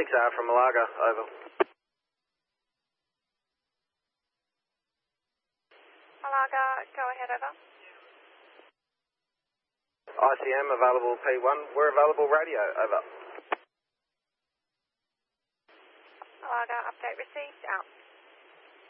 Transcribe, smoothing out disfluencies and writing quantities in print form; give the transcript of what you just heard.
6R from Malaga, over. Malaga, go ahead, over. ICM available P1. We're available radio, over. Malaga, update received, out.